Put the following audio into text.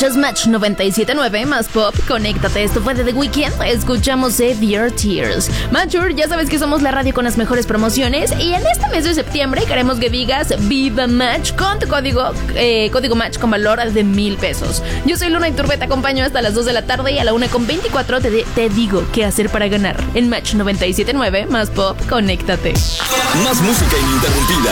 Escuchas Match 97.9 más pop. Conéctate, esto fue de The Weeknd. Escuchamos Save Your Tears. Mature, ya sabes que somos la radio con las mejores promociones. Y en este mes de septiembre queremos que digas Viva Match con tu código Match con valor de 1,000 pesos. Yo soy Luna Iturbe, te acompaño hasta las 2 de la tarde y a la 1:24 te digo qué hacer para ganar. En Match 97.9 más pop, conéctate. Más música ininterrumpida.